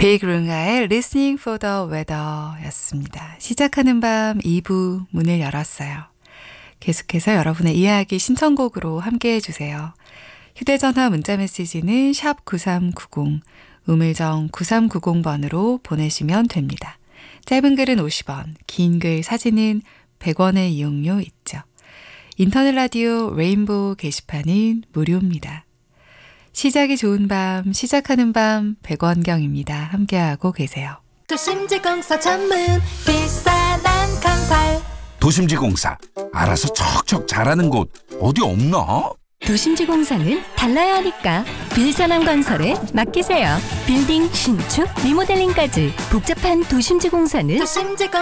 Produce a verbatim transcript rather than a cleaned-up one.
베이그룬가의 Listening for the Weather 였습니다. 시작하는 밤 이 부 문을 열었어요. 계속해서 여러분의 이야기 신청곡으로 함께해 주세요. 휴대전화 문자메시지는 샵 구삼구공, 우물정 구삼구공 번으로 보내시면 됩니다. 짧은 글은 오십 원, 긴 글 사진은 백 원의 이용료 있죠. 인터넷 라디오 레인보우 게시판은 무료입니다. 시작이 좋은 밤, 시작하는 밤 백원경입니다. 함께하고 계세요. 도심지공사 전문 비싼한 건설 도심지공사 알아서 척척 잘하는 곳 어디 없나? 도심지공사는 달라야 하니까 빌산함 건설에 맡기세요. 빌딩 신축, 리모델링까지 복잡한 도심지공사는 도심지공